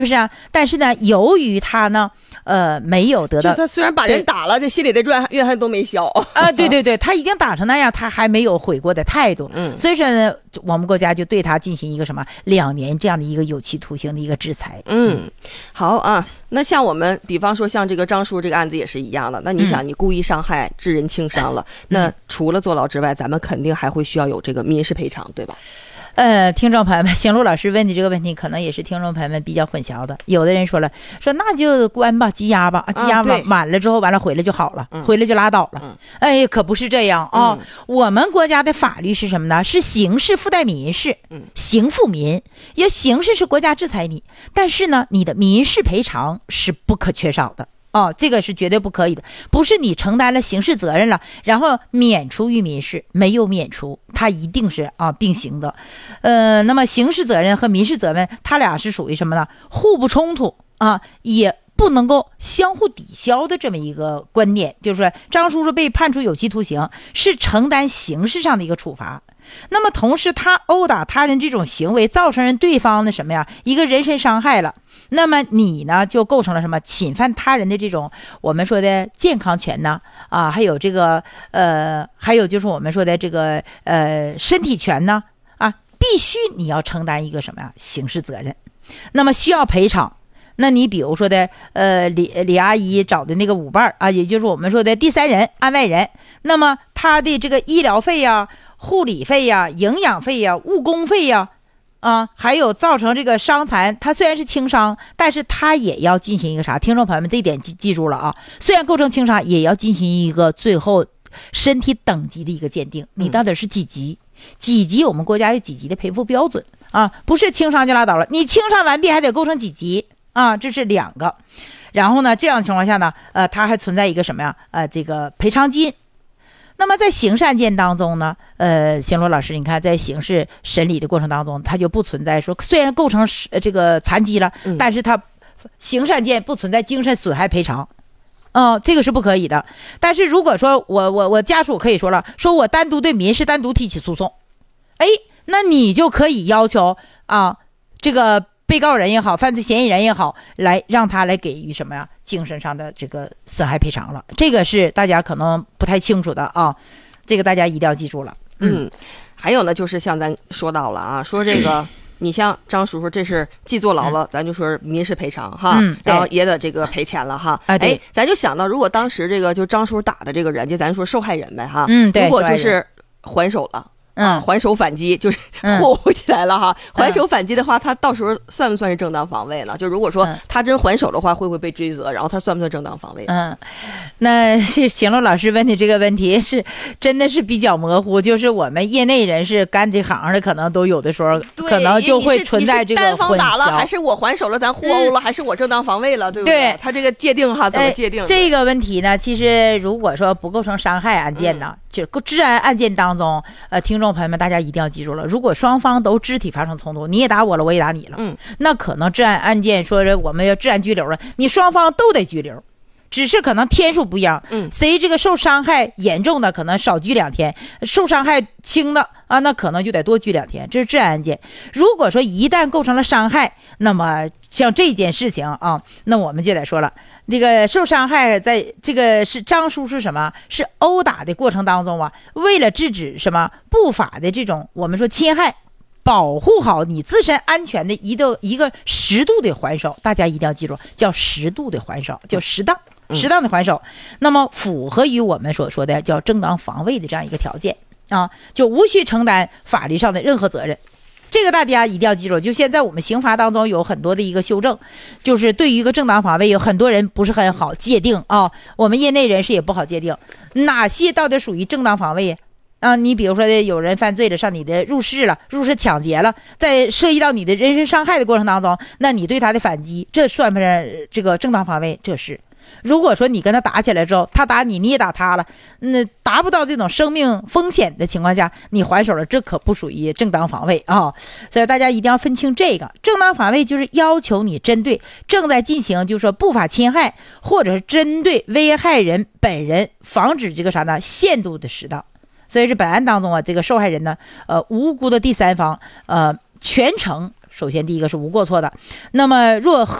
不是啊？但是呢，由于他呢，没有得到， 就他虽然把人打了，这心里的怨恨都没消啊。对对对，他已经打成那样，他还没有悔过的态度。所以说呢，我们国家就对他进行一个什么2年这样的一个有期徒刑的一个制裁。 好啊。那像我们比方说像这个张叔这个案子也是一样的。那你想，你故意伤害致人轻伤了，那除了坐牢之外，咱们肯定还会需要有这个民事赔偿，对吧？ 听众朋友们，邢璐老师问的这个问题，可能也是听众朋友们比较混淆的。有的人说了，说那就关吧，羁押吧，羁押满了之后，完了回来就好了，回来就拉倒了。哎，可不是这样啊！我们国家的法律是什么呢？是刑事附带民事，刑附民。要刑事是国家制裁你，但是呢，你的民事赔偿是不可缺少的。这个是绝对不可以的，不是你承担了刑事责任了，然后免除于民事，没有免除，它一定是并行的。那么刑事责任和民事责任，它俩是属于什么呢？互不冲突也不能够相互抵消的这么一个观点，就是说张叔叔被判处有期徒刑，是承担刑事上的一个处罚。那么同时他殴打他人这种行为造成对方的什么呀，一个人身伤害了，那么你呢就构成了什么侵犯他人的这种我们说的健康权呢还有这个还有就是我们说的这个身体权呢必须你要承担一个什么呀刑事责任，那么需要赔偿。那你比如说的李阿姨找的那个舞伴也就是我们说的第三人案外人，那么他的这个医疗费呀、护理费呀、营养费呀、误工费呀还有造成这个伤残，他虽然是轻伤，但是他也要进行一个啥？听众朋友们，这一点记住了虽然构成轻伤，也要进行一个最后身体等级的一个鉴定，你到底是几级？几级？我们国家有几级的赔付标准不是轻伤就拉倒了，你轻伤完毕还得构成几级这是2个。然后呢，这样的情况下呢，它还存在一个什么呀？这个赔偿金。那么在刑事案件当中呢，邢罗老师，你看在刑事审理的过程当中，它就不存在说虽然构成这个残疾了，但是它刑事案件不存在精神损害赔偿。这个是不可以的。但是如果说我家属可以说了，说我单独对民事单独提起诉讼，那你就可以要求这个被告人也好，犯罪嫌疑人也好，来让他来给予什么呀精神上的这个损害赔偿了。这个是大家可能不太清楚的这个大家一定要记住了。 还有呢，就是像咱说到了说这个。你像张叔叔，这是既坐牢了，咱就说民事赔偿然后也得这个赔钱了咱就想到，如果当时这个就张叔打的这个人，就咱说受害人呗如果就是还手了。还手反击就是活起来了还手反击的话，他到时候算不算是正当防卫呢？就如果说他真还手的话，会不会被追责？然后他算不算正当防卫？ 那是邢璐老师问的这个问题是真的是比较模糊，就是我们业内人士干这行的可能都有的时候可能就会存在这个混淆。 单方打了，还是我还手了，咱互殴了，还是我正当防卫了，对不对？他这个界定怎么界定？ 这个问题呢，其实如果说不构成伤害案件呢，就治安案件当中，听众朋友们大家一定要记住了，如果双方都肢体发生冲突，你也打我了，我也打你了，那可能治安案件说是我们要治安拘留了，你双方都得拘留。只是可能天数不一样，谁这个受伤害严重的可能少拘2天，受伤害轻的那可能就得多拘2天，这是治安案件。如果说一旦构成了伤害，那么像这件事情那我们就得说了，那个受伤害在这个是张叔是什么？是殴打的过程当中为了制止什么不法的这种我们说侵害，保护好你自身安全的一个适度的还手，大家一定要记住，叫适度的还手，叫适当的还手，那么符合于我们所说的叫正当防卫的这样一个条件就无需承担法律上的任何责任。这个大家一定要记住，就现在我们刑法当中有很多的一个修正，就是对于一个正当防卫有很多人不是很好界定我们业内人士也不好界定哪些到底属于正当防卫你比如说有人犯罪了，上你的入室抢劫了，在涉及到你的人身伤害的过程当中，那你对他的反击，这算不算这个正当防卫？这是。如果说你跟他打起来之后，他打你，你也打他了，那达不到这种生命风险的情况下，你还手了，这可不属于正当防卫所以大家一定要分清这个。正当防卫就是要求你针对正在进行就是说不法侵害，或者是针对危害人本人，防止这个啥呢限度的适当。所以是本案当中这个受害人呢无辜的第三方全程首先第一个是无过错的。那么若